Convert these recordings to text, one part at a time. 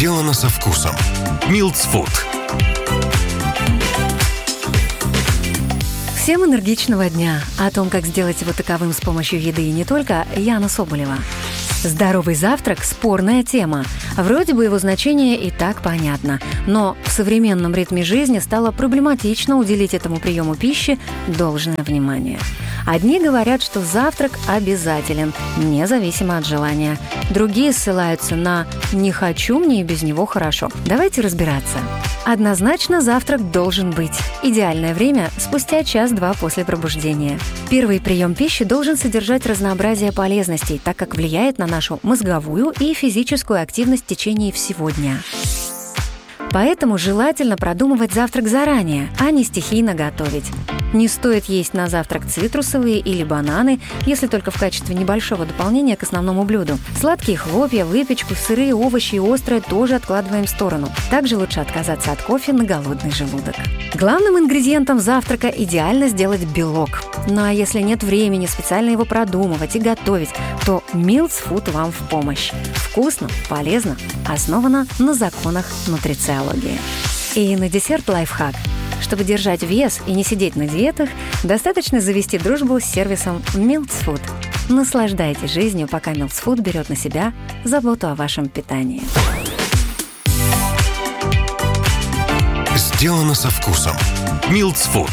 Сделано со вкусом. Милдс Фуд. Всем энергичного дня. О том, как сделать его таковым с помощью еды и не только, Яна Соболева. Здоровый завтрак – спорная тема. Вроде бы его значение и так понятно. Но в современном ритме жизни стало проблематично уделить этому приему пищи должное внимание. Одни говорят, что завтрак обязателен, независимо от желания. Другие ссылаются на «не хочу, мне и без него хорошо». Давайте разбираться. Однозначно завтрак должен быть. Идеальное время – спустя час-два после пробуждения. Первый прием пищи должен содержать разнообразие полезностей, так как влияет на нашу мозговую и физическую активность в течение всего дня. Поэтому желательно продумывать завтрак заранее, а не стихийно готовить. Не стоит есть на завтрак цитрусовые или бананы, если только в качестве небольшого дополнения к основному блюду. Сладкие хлопья, выпечку, сырые овощи и острое тоже откладываем в сторону. Также лучше отказаться от кофе на голодный желудок. Главным ингредиентом завтрака идеально сделать белок. Ну а если нет времени специально его продумывать и готовить, то Милдс Фуд вам в помощь. Вкусно, полезно, основано на законах нутрициологии. И на десерт лайфхак. Чтобы держать вес и не сидеть на диетах, достаточно завести дружбу с сервисом Милдс Фуд. Наслаждайтесь жизнью, пока Милдс Фуд берет на себя заботу о вашем питании. Сделано со вкусом. Милдс Фуд.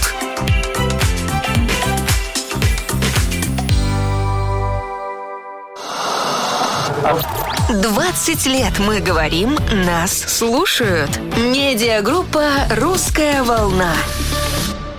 20 лет мы говорим, нас слушают. Медиагруппа «Русская волна».